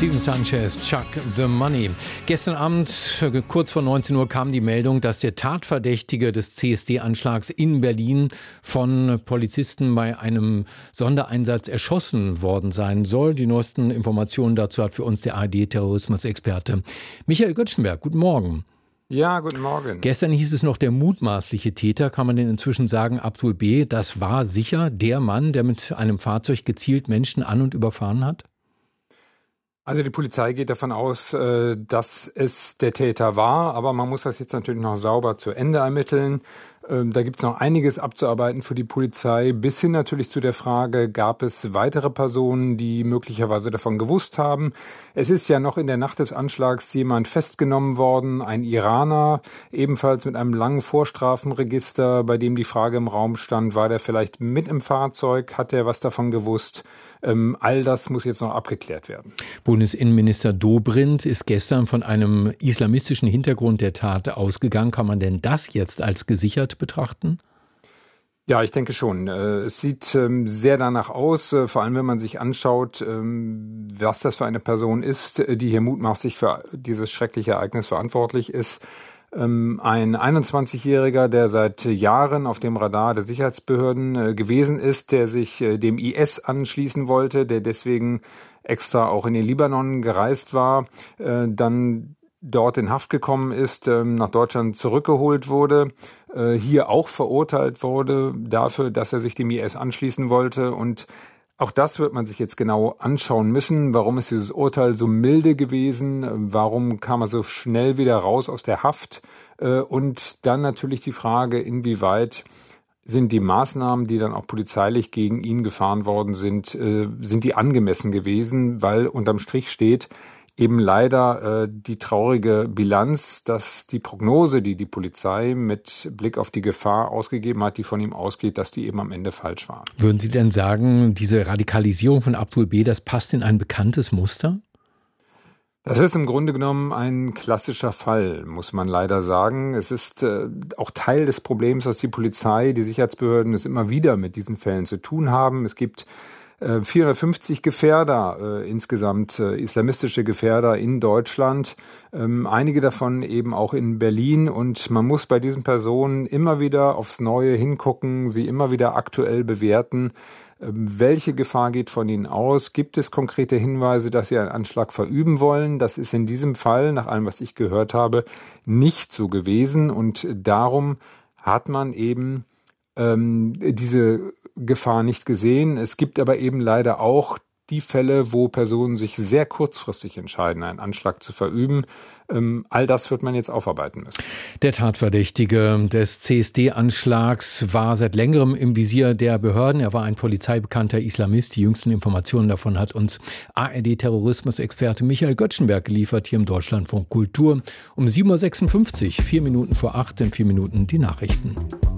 Steven Sanchez, Chuck the Money. Gestern Abend, kurz vor 19 Uhr, kam die Meldung, dass der Tatverdächtige des CSD-Anschlags in Berlin von Polizisten bei einem Sondereinsatz erschossen worden sein soll. Die neuesten Informationen dazu hat für uns der ARD-Terrorismus-Experte Michael Göttschenberg. Guten Morgen. Ja, guten Morgen. Gestern hieß es noch, der mutmaßliche Täter, kann man denn inzwischen sagen, Abdul B., das war sicher der Mann, der mit einem Fahrzeug gezielt Menschen an- und überfahren hat? Also die Polizei geht davon aus, dass es der Täter war, aber man muss das jetzt natürlich noch sauber zu Ende ermitteln. Da gibt es noch einiges abzuarbeiten für die Polizei, bis hin natürlich zu der Frage, gab es weitere Personen, die möglicherweise davon gewusst haben. Es ist ja noch in der Nacht des Anschlags jemand festgenommen worden, ein Iraner, ebenfalls mit einem langen Vorstrafenregister, bei dem die Frage im Raum stand, war der vielleicht mit im Fahrzeug, hat er was davon gewusst? All das muss jetzt noch abgeklärt werden. Bundesinnenminister Dobrindt ist gestern von einem islamistischen Hintergrund der Tat ausgegangen. Kann man denn das jetzt als gesichert betrachten? Ja, ich denke schon. Es sieht sehr danach aus, vor allem wenn man sich anschaut, was das für eine Person ist, die hier mutmaßlich für dieses schreckliche Ereignis verantwortlich ist. Ein 21-Jähriger, der seit Jahren auf dem Radar der Sicherheitsbehörden gewesen ist, der sich dem IS anschließen wollte, der deswegen extra auch in den Libanon gereist war, dann dort in Haft gekommen ist, nach Deutschland zurückgeholt wurde, hier auch verurteilt wurde dafür, dass er sich dem IS anschließen wollte. Und auch das wird man sich jetzt genau anschauen müssen. Warum ist dieses Urteil so milde gewesen? Warum kam er so schnell wieder raus aus der Haft? Und dann natürlich die Frage, inwieweit sind die Maßnahmen, die dann auch polizeilich gegen ihn gefahren worden sind die angemessen gewesen? Weil unterm Strich steht eben leider die traurige Bilanz, dass die Prognose, die die Polizei mit Blick auf die Gefahr ausgegeben hat, die von ihm ausgeht, dass die eben am Ende falsch war. Würden Sie denn sagen, diese Radikalisierung von Abdul B., das passt in ein bekanntes Muster? Das ist im Grunde genommen ein klassischer Fall, muss man leider sagen. Es ist auch Teil des Problems, dass die Polizei, die Sicherheitsbehörden es immer wieder mit diesen Fällen zu tun haben. Es gibt 450 Gefährder, insgesamt islamistische Gefährder in Deutschland, einige davon eben auch in Berlin, und man muss bei diesen Personen immer wieder aufs Neue hingucken, sie immer wieder aktuell bewerten. Welche Gefahr geht von ihnen aus? Gibt es konkrete Hinweise, dass sie einen Anschlag verüben wollen? Das ist in diesem Fall, nach allem, was ich gehört habe, nicht so gewesen, und darum hat man eben diese Gefahr nicht gesehen. Es gibt aber eben leider auch die Fälle, wo Personen sich sehr kurzfristig entscheiden, einen Anschlag zu verüben. All das wird man jetzt aufarbeiten müssen. Der Tatverdächtige des CSD-Anschlags war seit längerem im Visier der Behörden. Er war ein polizeibekannter Islamist. Die jüngsten Informationen davon hat uns ARD-Terrorismus-Experte Michael Göttschenberg geliefert, hier im Deutschlandfunk Kultur. Um 7.56 Uhr, 4 Minuten vor 8, in 4 Minuten die Nachrichten.